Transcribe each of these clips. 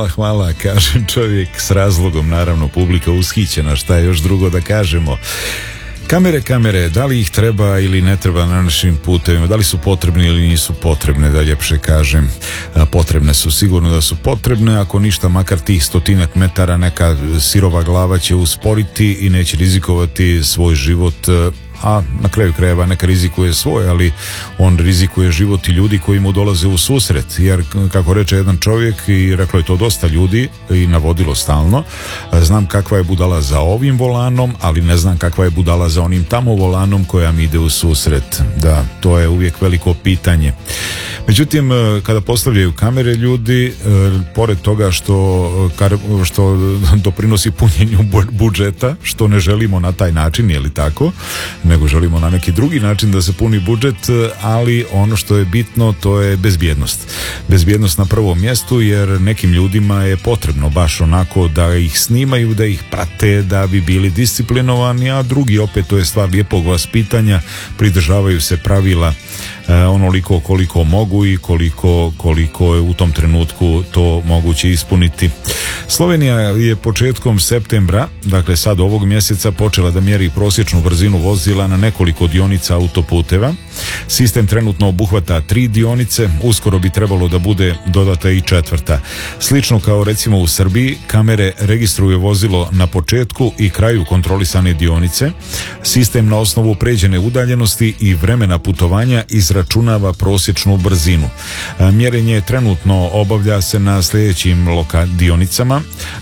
hvala, kaže čovjek s razlogom, naravno publika ushićena, šta je još drugo da kažemo. Kamere, da li ih treba ili ne treba na našim putevima, da li su potrebne ili nisu potrebne, da ljepše kažem. Potrebne su, sigurno da su potrebne, ako ništa makar tih 100 metara neka sirova glava će usporiti i neće rizikovati svoj život, a na kraju krajeva neka rizikuje svoj, ali on rizikuje život i ljudi koji mu dolaze u susret, jer kako reče jedan čovjek, i reklo je to dosta ljudi i navodilo stalno, znam kakva je budala za ovim volanom, ali ne znam kakva je budala za onim tamo volanom koja mi ide u susret. Da, to je uvijek veliko pitanje. Međutim, kada postavljaju kamere ljudi, pored toga što doprinosi punjenju budžeta, što ne želimo na taj način, je li tako, nego želimo na neki drugi način da se puni budžet, ali ono što je bitno, to je bezbjednost. Bezbjednost na prvom mjestu, jer nekim ljudima je potrebno baš onako da ih snimaju, da ih prate, da bi bili disciplinovani, a drugi opet, to je stvar lijepog vaspitanja, pridržavaju se pravila onoliko koliko mogu i koliko je u tom trenutku to moguće ispuniti. Slovenija je početkom septembra, dakle sad ovog mjeseca, počela da mjeri prosječnu brzinu vozila na nekoliko dionica autoputeva. Sistem trenutno obuhvata 3 dionice, uskoro bi trebalo da bude dodata i 4. Slično kao recimo u Srbiji, kamere registruju vozilo na početku i kraju kontrolisane dionice. Sistem na osnovu pređene udaljenosti i vremena putovanja izračunava prosječnu brzinu. Mjerenje trenutno obavlja se na sljedećim dionicama: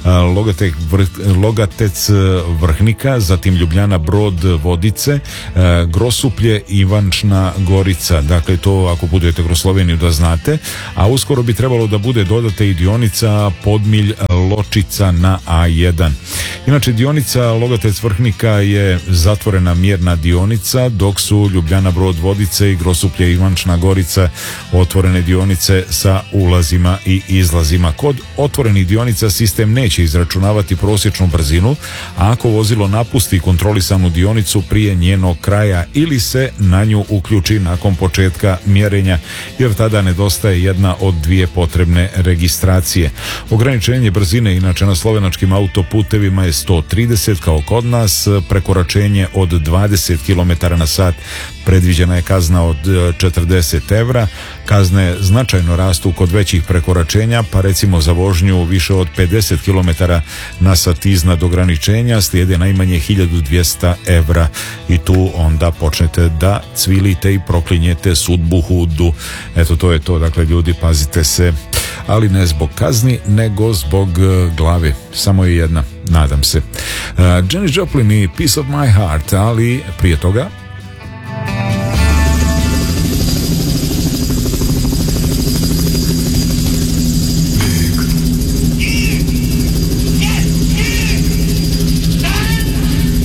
Logatec Vrhnika, zatim Ljubljana Brod Vodice, Grosuplje Ivančna Gorica. Dakle, to ako budete kroz Sloveniju da znate, a uskoro bi trebalo da bude dodata i dionica Podmilj Ločica na A1. Inače, dionica Logatec Vrhnika je zatvorena mjerna dionica, dok su Ljubljana Brod Vodice i Grosuplje Ivančna Gorica otvorene dionice sa ulazima i izlazima. Kod otvorenih dionica sistem neće izračunavati prosječnu brzinu, a ako vozilo napusti kontrolisanu dionicu prije njenog kraja ili se na nju uključi nakon početka mjerenja, jer tada nedostaje jedna od 2 potrebne registracije. Ograničenje brzine inače na slovenačkim autoputevima je 130 kao kod nas, prekoračenje od 20 km na sat predviđena je kazna od 40 evra. Kazne značajno rastu kod većih prekoračenja, pa recimo za vožnju više od 50 km na sat iznad ograničenja slijede najmanje 1200 evra i tu onda počnete da cvilite i proklinjete sudbu hudu. Eto, to je to. Dakle, ljudi, pazite se, ali ne zbog kazni, nego zbog glave. Samo je jedna, nadam se. Janis Joplin i Piece of My Heart, ali prije toga